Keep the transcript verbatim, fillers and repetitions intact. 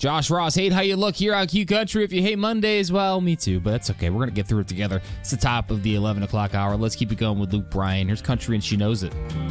Josh Ross, hate how you look here on Q Country. If you hate Mondays, well, me too, but that's okay. We're going to get through it together. It's the top of the eleven o'clock hour. Let's keep it going with Luke Bryan. Here's Country and She Knows It.